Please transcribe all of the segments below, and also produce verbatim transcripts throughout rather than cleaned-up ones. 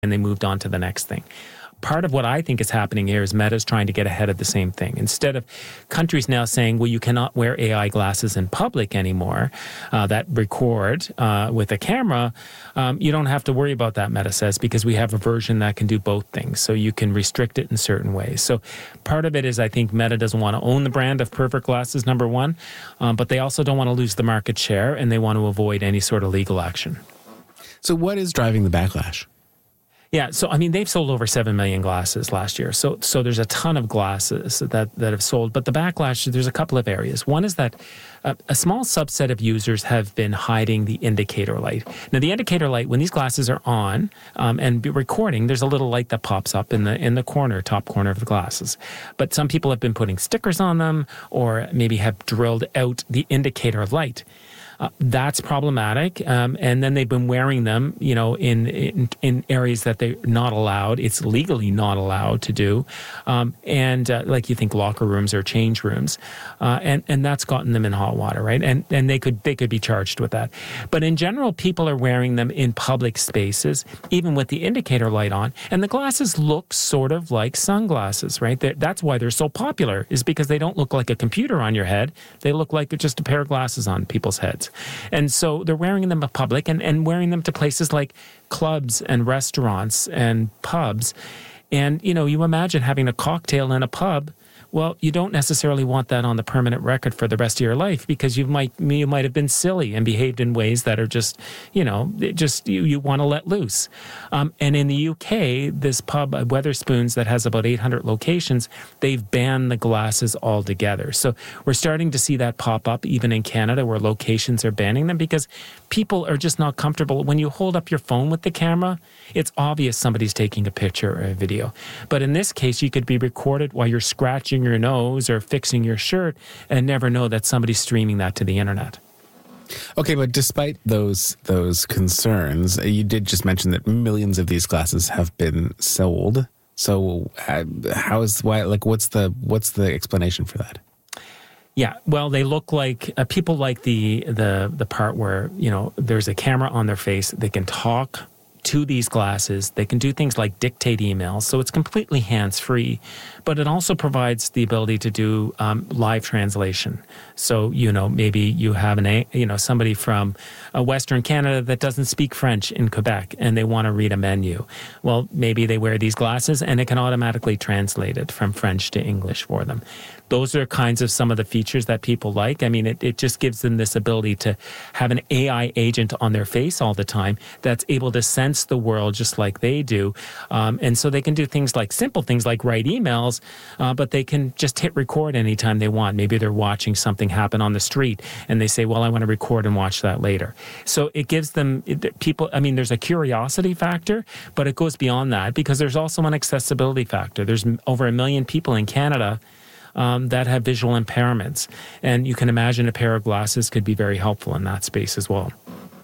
and they moved on to the next thing. Part of what I think is happening here is Meta's trying to get ahead of the same thing. Instead of countries now saying, well, you cannot wear A I glasses in public anymore uh, that record uh, with a camera, um, you don't have to worry about that, Meta says, because we have a version that can do both things. So you can restrict it in certain ways. So part of it is I think Meta doesn't want to own the brand of perfect glasses, number one, um, but they also don't want to lose the market share, and they want to avoid any sort of legal action. So what is driving the backlash? Yeah, so I mean, they've sold over seven million glasses last year. So so there's a ton of glasses that, that have sold. But the backlash, there's a couple of areas. One is that a, a small subset of users have been hiding the indicator light. Now, the indicator light, when these glasses are on um, and be recording, there's a little light that pops up in the in the corner, top corner of the glasses. But some people have been putting stickers on them or maybe have drilled out the indicator light. Uh, that's problematic, um, and then they've been wearing them, you know, in, in in areas that they're not allowed. It's legally not allowed to do, um, and uh, like you think locker rooms or change rooms, uh, and and that's gotten them in hot water, right? And and they could they could be charged with that. But in general, people are wearing them in public spaces, even with the indicator light on, and the glasses look sort of like sunglasses, right? They're, that's why they're so popular, is because they don't look like a computer on your head. They look like just a pair of glasses on people's heads. And so they're wearing them in public and, and wearing them to places like clubs and restaurants and pubs. And, you know, you imagine having a cocktail in a pub. Well, you don't necessarily want that on the permanent record for the rest of your life, because you might you might have been silly and behaved in ways that are just, you know, just you, you want to let loose. Um, and in the U K, this pub, Wetherspoons, that has about eight hundred locations, they've banned the glasses altogether. So we're starting to see that pop up even in Canada, where locations are banning them, because people are just not comfortable. When you hold up your phone with the camera, it's obvious somebody's taking a picture or a video. But in this case, you could be recorded while you're scratching your nose or fixing your shirt and never know that somebody's streaming that to the internet. Okay, but despite those those concerns, you did just mention that millions of these glasses have been sold. So uh, how is why like what's the what's the explanation for that? Yeah, well, they look like uh, people like the the the part where, you know, there's a camera on their face. They can talk to these glasses. They can do things like dictate emails, so it's completely hands-free. But it also provides the ability to do um, live translation. So, you know, maybe you have an, you know, somebody from uh, Western Canada that doesn't speak French in Quebec and they want to read a menu. Well, maybe they wear these glasses and it can automatically translate it from French to English for them. Those are kinds of some of the features that people like. I mean, it, it just gives them this ability to have an A I agent on their face all the time that's able to sense the world just like they do. Um, and so they can do things like simple things like write emails, uh, but they can just hit record anytime they want. Maybe they're watching something happen on the street and they say, well, I want to record and watch that later. So it gives them it, people, I mean, there's a curiosity factor, but it goes beyond that because there's also an accessibility factor. There's over a million people in Canada Um, that have visual impairments. And you can imagine a pair of glasses could be very helpful in that space as well.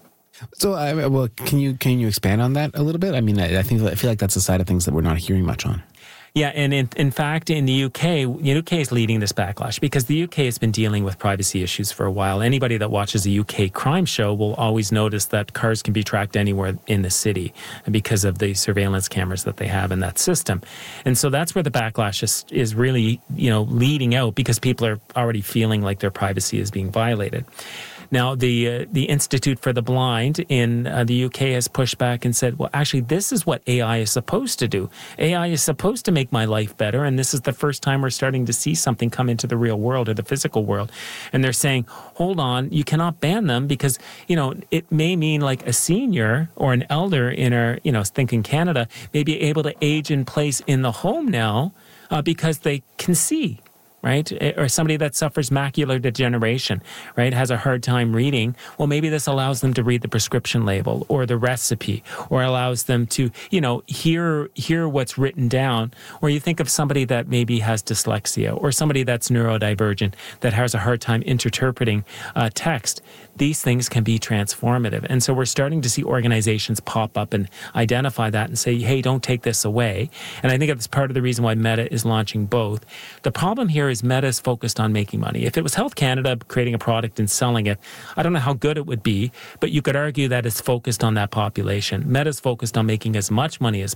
So, uh, well, can you can you expand on that a little bit? I mean, I, I think I feel like that's a side of things that we're not hearing much on. Yeah, and in, in fact, in the U K, the U K is leading this backlash because the U K has been dealing with privacy issues for a while. Anybody that watches a U K crime show will always notice that cars can be tracked anywhere in the city because of the surveillance cameras that they have in that system. And so that's where the backlash is, is really, you know, leading out because people are already feeling like their privacy is being violated. Now, the uh, the Institute for the Blind in uh, the U K has pushed back and said, well, actually, this is what A I is supposed to do. A I is supposed to make my life better, and this is the first time we're starting to see something come into the real world or the physical world. And they're saying, hold on, you cannot ban them because, you know, it may mean like a senior or an elder in our, you know, think in Canada, may be able to age in place in the home now uh, because they can see. Right? Or somebody that suffers macular degeneration, right, has a hard time reading. Well, maybe this allows them to read the prescription label or the recipe or allows them to, you know, hear hear what's written down. Or you think of somebody that maybe has dyslexia or somebody that's neurodivergent that has a hard time interpreting uh, text. these things can be transformative. And so we're starting to see organizations pop up and identify that and say, hey, don't take this away. And I think that's part of the reason why Meta is launching both. The problem here is Meta is focused on making money. If it was Health Canada creating a product and selling it, I don't know how good it would be, but you could argue that it's focused on that population. Meta's focused on making as much money as